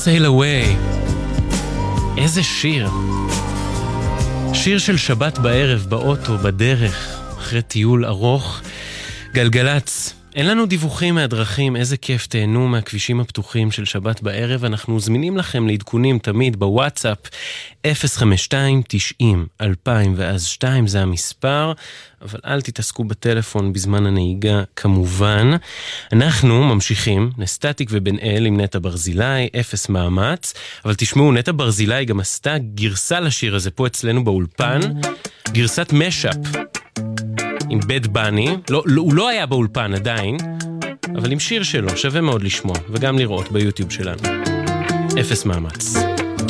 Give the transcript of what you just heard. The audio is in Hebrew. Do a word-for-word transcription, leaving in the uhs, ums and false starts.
Sail Away. איזה שיר. שיר של שבת בערב, באוטו, בדרך, אחרי טיול ארוך. גלגלץ. אין לנו דיווחים מהדרכים, איזה כיף, תהנו מהכבישים הפתוחים של שבת בערב. אנחנו זמינים לכם לעדכונים תמיד בוואטסאפ אפס חמש שתיים תשעים אלפיים ואז שתיים, זה המספר, אבל אל תתעסקו בטלפון בזמן הנהיגה כמובן. אנחנו ממשיכים, נסטטיק ובן אל עם נטע ברזילי, אפס מאמץ, אבל תשמעו, נטע ברזילי גם עשתה גרסה לשיר הזה פה אצלנו באולפן, גרסת משאפ. עם בד בני, לא, לא, הוא לא היה באולפן עדיין, אבל עם שיר שלו, שווה מאוד לשמוע, וגם לראות ביוטיוב שלנו. אפס מאמץ.